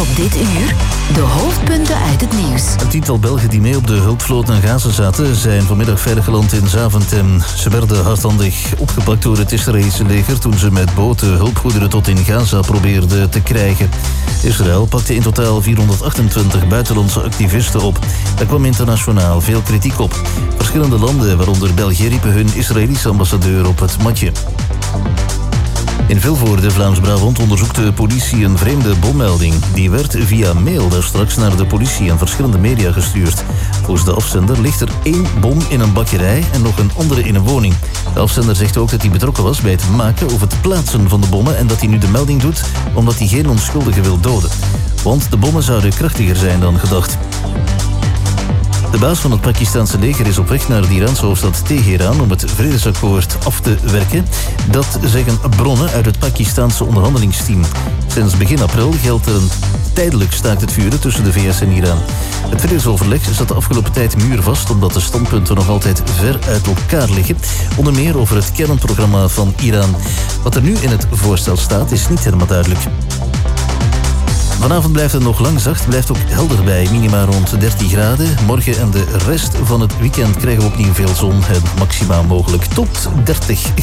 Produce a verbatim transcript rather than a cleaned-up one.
dit uur de hoofdpunten uit het nieuws. Een tiental Belgen die mee op de hulpvloot naar Gaza zaten zijn vanmiddag veilig geland in Zaventem. Ze werden hardhandig opgepakt door het Israëlische leger toen ze met boten hulpgoederen tot in Gaza probeerden te krijgen. Israël pakte in totaal vierhonderdachtentwintig buitenlandse activisten op. Daar kwam internationaal veel kritiek op. Verschillende landen, waaronder België, riepen hun Israëlische ambassadeur op het matje. In Vilvoorde, Vlaams-Brabant, onderzoekt de politie een vreemde bommelding. Die werd via mail daar straks naar de politie en verschillende media gestuurd. Volgens de afzender ligt er één bom in een bakkerij en nog een andere in een woning. De afzender zegt ook dat hij betrokken was bij het maken of het plaatsen van de bommen en dat hij nu de melding doet omdat hij geen onschuldige wil doden. Want de bommen zouden krachtiger zijn dan gedacht. De baas van het Pakistanse leger is op weg naar de Iraanse hoofdstad Teheran om het vredesakkoord af te werken. Dat zeggen bronnen uit het Pakistanse onderhandelingsteam. Sinds begin april geldt er een tijdelijk staakt het vuren tussen de V S en Iran. Het vredesoverleg zat de afgelopen tijd muurvast omdat de standpunten nog altijd ver uit elkaar liggen. Onder meer over het kernprogramma van Iran. Wat er nu in het voorstel staat is niet helemaal duidelijk. Vanavond blijft het nog lang zacht, blijft ook helder bij, minima rond dertien graden. Morgen en de rest van het weekend krijgen we opnieuw veel zon en maximaal mogelijk tot dertig